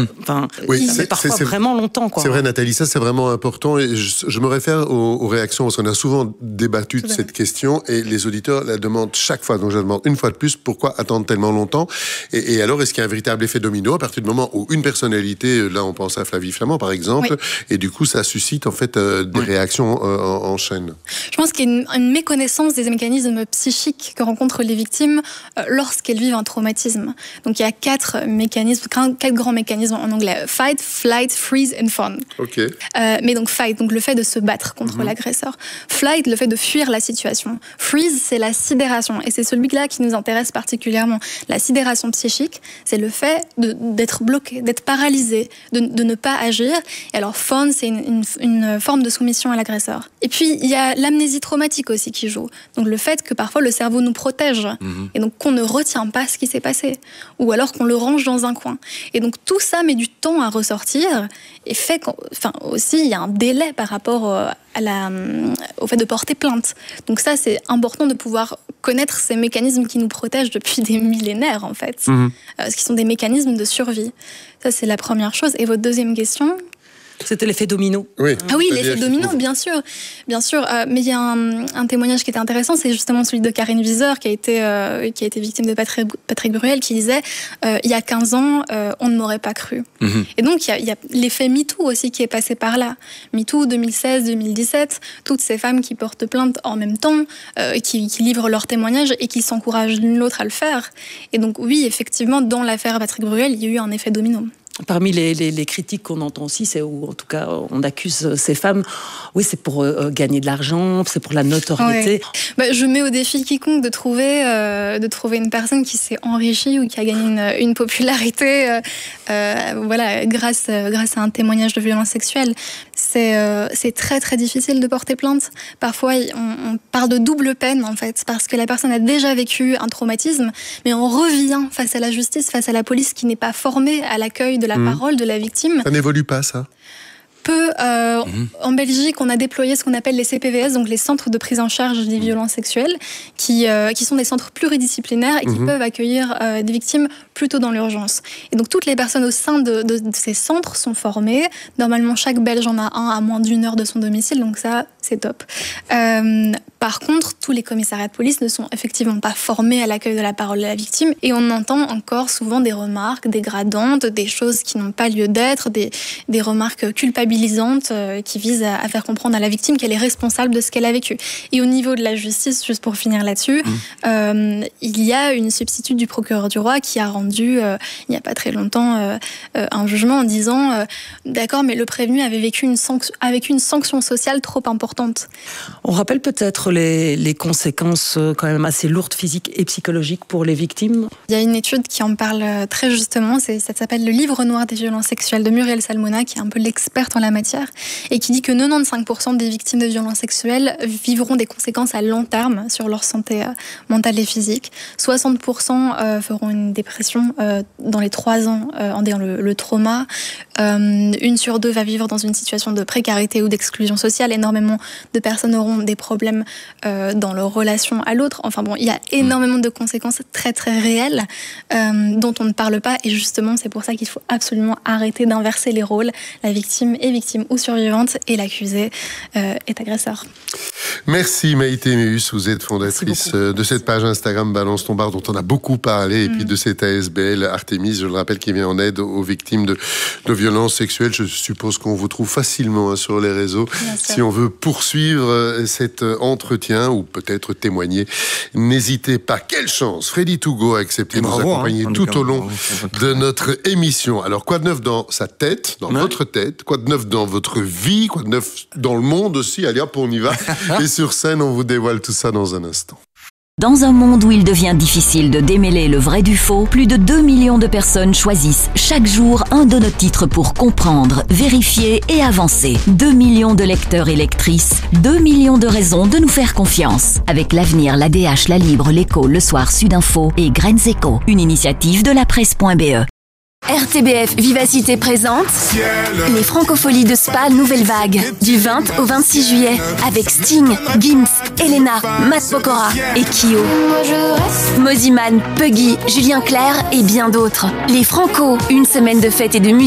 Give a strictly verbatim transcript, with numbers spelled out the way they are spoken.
Enfin, oui, ça c'est, fait parfois c'est, c'est, vraiment longtemps, quoi. C'est vrai, Nathalie, ça c'est vraiment important. Et je, je me réfère aux, aux réactions, parce qu'on a souvent débattu de cette question, et les auditeurs la demandent chaque fois. Donc je la demande une fois de plus, pourquoi attendre tellement longtemps ? et, et alors, est-ce qu'il y a un véritable effet domino à partir du moment où une personnalité, là on pense à Flavie Flament par exemple, oui. et du coup ça suscite en fait euh, des oui. réactions euh, en, en chaîne. Je pense qu'il y a une, une méconnaissance des mécanismes psychiques que rencontrent les victimes euh, lorsqu'elles vivent un traumatisme. Donc il y a quatre mécanismes, quatre grands mécanismes en anglais: fight, flight, freeze and fawn. Ok. Euh, mais donc fight, donc le fait de se battre contre mm-hmm. l'agresseur. Flight, le fait de fuir la situation. Freeze, c'est la sidération, et c'est celui-là qui nous intéresse particulièrement. La sidération psychique, c'est le fait de, d'être bloqué, d'être paralysé, de, de ne pas agir. Et alors fawn, c'est une, une, une forme de soumission à l'agresseur. Et puis il y a l'amnésie traumatique aussi qui joue. Donc le fait que parfois le cerveau nous protège, mm-hmm. et donc qu'on ne retient pas ce qui s'est passé, ou alors qu'on le range dans un coin. Et donc tout ça met du temps à ressortir, et fait qu'enfin aussi il y a un délai par rapport à la, au fait de porter plainte. Donc ça, c'est important de pouvoir connaître ces mécanismes qui nous protègent depuis des millénaires en fait, mmh. euh, ce qui sont des mécanismes de survie. Ça, c'est la première chose. Et votre deuxième question ? C'était l'effet domino. Oui, ah oui, l'effet domino, bien sûr, bien sûr. Euh, mais il y a un, un témoignage qui était intéressant, c'est justement celui de Karine Viseur, qui a été, euh, qui a été victime de Patrick, Patrick Bruel, qui disait euh, il y a quinze ans, euh, on ne m'aurait pas cru. Mm-hmm. Et donc, il y a, il y a l'effet MeToo aussi qui est passé par là. MeToo deux mille seize deux mille dix-sept, toutes ces femmes qui portent plainte en même temps, euh, qui, qui livrent leurs témoignages et qui s'encouragent l'une l'autre à le faire. Et donc, oui, effectivement, dans l'affaire Patrick Bruel, il y a eu un effet domino. Parmi les, les, les critiques qu'on entend aussi, c'est où, en tout cas, on accuse ces femmes, oui, c'est pour euh, gagner de l'argent, c'est pour la notoriété. Ouais. Bah, je mets au défi quiconque de trouver, euh, de trouver une personne qui s'est enrichie ou qui a gagné une, une popularité euh, euh, voilà, grâce, euh, grâce à un témoignage de violence sexuelle. C'est, euh, c'est très, très difficile de porter plainte. Parfois, on, on parle de double peine, en fait, parce que la personne a déjà vécu un traumatisme, mais on revient face à la justice, face à la police qui n'est pas formée à l'accueil de la mmh. parole de la victime. Ça n'évolue pas, ça ? Peu, euh, mmh. En Belgique, on a déployé ce qu'on appelle les C P V S, donc les centres de prise en charge des violences sexuelles, qui, euh, qui sont des centres pluridisciplinaires et qui mmh. peuvent accueillir euh, des victimes plutôt dans l'urgence. Et donc toutes les personnes au sein de, de, de ces centres sont formées. Normalement, chaque Belge en a un à moins d'une heure de son domicile, donc ça, c'est top. Euh, par contre, tous les commissariats de police ne sont effectivement pas formés à l'accueil de la parole de la victime, et on entend encore souvent des remarques dégradantes, des choses qui n'ont pas lieu d'être, des, des remarques culpabilisantes euh, qui visent à, à faire comprendre à la victime qu'elle est responsable de ce qu'elle a vécu. Et au niveau de la justice, juste pour finir là-dessus, mmh. euh, il y a une substitute du procureur du roi qui a rendu, euh, il n'y a pas très longtemps, euh, euh, un jugement en disant euh, d'accord, mais le prévenu avait vécu une, sanction, avec une sanction sociale trop importante. On rappelle peut-être les, les conséquences quand même assez lourdes physiques et psychologiques pour les victimes. Il y a une étude qui en parle très justement, c'est, ça s'appelle le livre noir des violences sexuelles de Muriel Salmona, qui est un peu l'experte en la matière, et qui dit que quatre-vingt-quinze pour cent des victimes de violences sexuelles vivront des conséquences à long terme sur leur santé euh, mentale et physique. soixante pour cent euh, feront une dépression euh, dans les trois ans euh, en ayant le, le trauma. Euh, une sur deux va vivre dans une situation de précarité ou d'exclusion sociale. Énormément de personnes auront des problèmes euh, dans leur relation à l'autre. Enfin bon, il y a énormément de conséquences très très réelles euh, dont on ne parle pas, et justement c'est pour ça qu'il faut absolument arrêter d'inverser les rôles. La victime est victime ou survivante et l'accusé euh, est agresseur. Merci Maïté Méus, vous êtes fondatrice de cette page Instagram Balance ton bar dont on a beaucoup parlé, et mmh. puis de cette A S B L Artémis, je le rappelle, qui vient en aide aux victimes de, de violences sexuelles. Je suppose qu'on vous trouve facilement hein, sur les réseaux. Si on veut poursuivre cet entretien ou peut-être témoigner, n'hésitez pas. Quelle chance, Freddy Tougo a accepté de nous accompagner hein, tout cas, au long bravo. de notre émission. Alors, quoi de neuf dans sa tête, dans ouais. votre tête, quoi de neuf dans votre vie, quoi de neuf dans le monde aussi. Allez hop, on y va. Et sur scène, on vous dévoile tout ça dans un instant. Dans un monde où il devient difficile de démêler le vrai du faux, plus de deux millions de personnes choisissent chaque jour un de nos titres pour comprendre, vérifier et avancer. deux millions de lecteurs et lectrices, deux millions de raisons de nous faire confiance. Avec l'Avenir, l'A D H, La Libre, L'Écho, Le Soir, Sudinfo et Graines Éco, une initiative de la presse point b e. R T B F Vivacité présente les Francopholies de Spa Nouvelle Vague du vingt au vingt-six juillet avec Sting, Gims, Elena, Matt Pokora et Kyo. Moziman, Puggy, Julien Clerc et bien d'autres. Les Franco, une semaine de fête et de musique